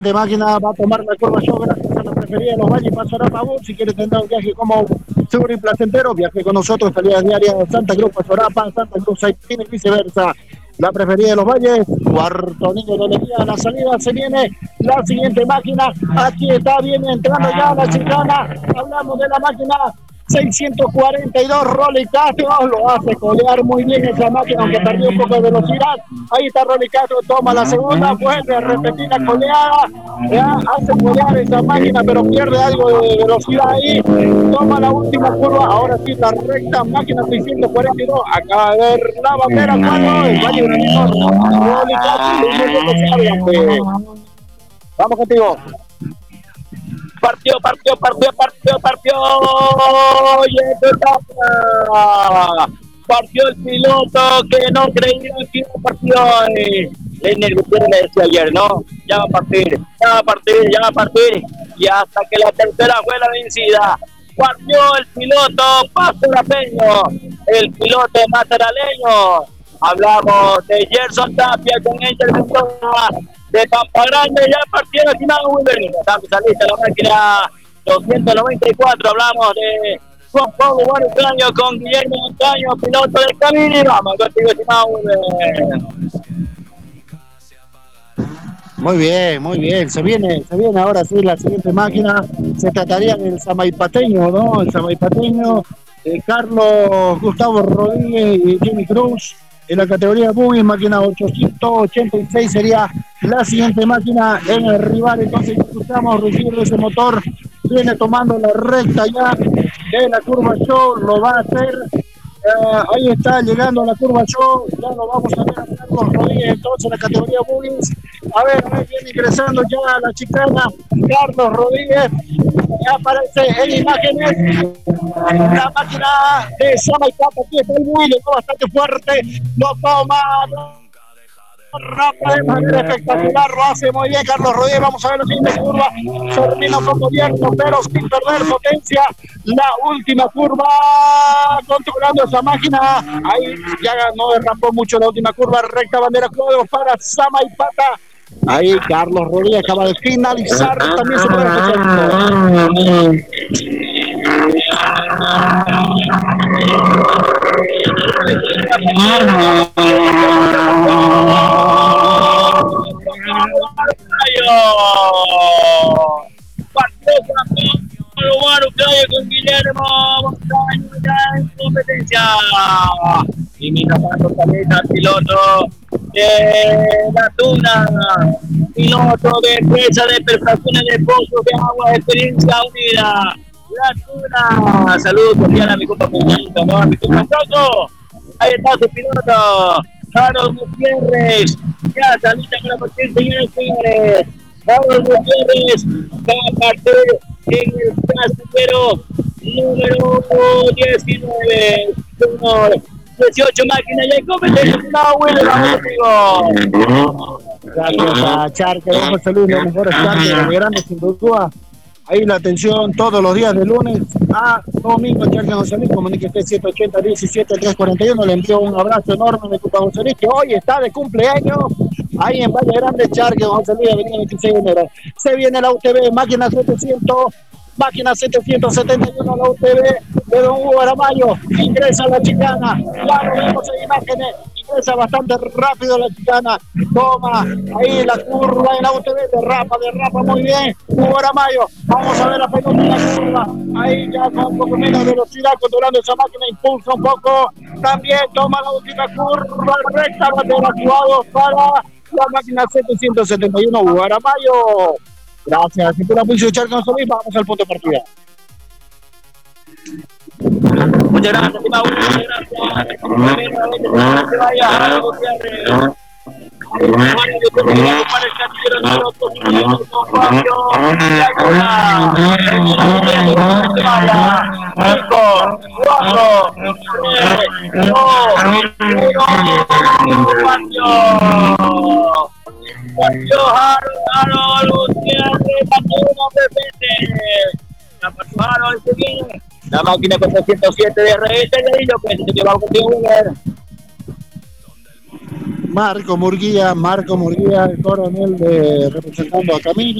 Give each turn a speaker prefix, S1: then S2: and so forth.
S1: de máquina va a tomar la curva yo gracias a la preferida de los valles, pasará a favor, si quiere tener un viaje como seguro y placentero, viaje con nosotros, salida diaria de Santa Cruz, Pasarapa, Santa Cruz, Haití y viceversa. La preferida de los valles, cuarto niño de Alegría, la salida se viene la siguiente máquina, aquí está, viene entrando ya la chicana, hablamos de la máquina 642, Rolly Castro, lo hace colear muy bien esa máquina, aunque perdió un poco de velocidad. Ahí está Rolly Castro, toma la segunda, vuelve a repetir la coleada, ya hace colear esa máquina, pero pierde algo de velocidad ahí. Toma la última curva, ahora sí la recta, máquina 642, acaba de ver la bandera, cuadro, el Valle Granito, Rolly Castro, primero que se adelante. Vamos contigo. Partió. Partió el piloto que no creía que iba a partir hoy. Leiner Gutiérrez le decía ayer, ¿no? Ya va a partir. Y hasta que la tercera fue la vencida. Partió el piloto pasarapeño, el piloto mataraleño. Hablamos de Gerson Tapia con intervención de Pampa Grande, ya partió el final Wilber. Está lista la máquina 294, hablamos de Juan Pablo Montaño con Guillermo Montaño, piloto del Camino. Vamos contigo, estimado Wilber. Muy bien, se viene ahora sí la siguiente máquina, se trataría del Samaipateño, ¿no? El Samaipateño, Carlos Gustavo Rodríguez y Jimmy Cruz, en la categoría Buggy, máquina 886 sería la siguiente máquina en el rival, entonces escuchamos rugir ese motor, viene tomando la recta ya de la curva show, lo va a hacer. Ahí está llegando a la curva show, ya lo vamos a ver a Carlos Rodríguez, entonces la categoría Buggies. A ver, viene ingresando ya a la chicana Carlos Rodríguez, ya aparece en imágenes la máquina de Samaipata, aquí está el Willy, bastante fuerte, lo toma rápido de manera espectacular, lo hace muy bien Carlos Rodríguez. Vamos a ver la siguiente curva, se termina un poco abierto pero sin perder potencia, la última curva controlando esa máquina, ahí ya no derrapó mucho la última curva, recta bandera cuadro para Samaipata. Ahí Carlos Rodríguez acaba de finalizar, también se puede con Guillermo Montaño ya en competencia. Y mi zapato Caleta, piloto de la Tuna, piloto de empresa de perforaciones de pozos de agua, experiencia unida. La Tuna, saludos cordial a mi compañerito, ¿no? A mi compañero. Ahí está su piloto, Harold Gutiérrez. Ya salita con la potencia, señores y señores. Harold Gutiérrez va a partir en el casillero número 19. Señor, 18 máquinas ya en competencia. No, Willy, vamos contigo. Gracias a Charque, vamos a salir los mejores Charque de grandes sin duda. Ahí la atención todos los días de lunes a domingo. Charque José Luis, comunique usted 180 17 341. Le envío un abrazo enorme de Copa José Luis, que hoy está de cumpleaños. Ahí en Valle Grande, Charque José Luis, avenida 26 de enero. Se viene la UTV, máquina 771, la UTV de Don Hugo Aramayo. Ingresa la chicana, ya lo vemos en imágenes. Ingresa bastante rápido la chicana, toma ahí la curva en la UTV, derrapa muy bien Hugo Aramayo. Vamos a ver la pelota en la curva, ahí ya con un poco menos de velocidad, controlando esa máquina, impulsa un poco, también toma la última curva recta, bandera actuado para la máquina 771 Hugo Aramayo. Gracias, si tú la puedes echar con Solís, vamos al punto de partida. Muchas gracias, muchas gracias. La máquina con 307 de RS, le digo que se lleva contigo.
S2: Marco Murguía, el coronel representando a Camilo.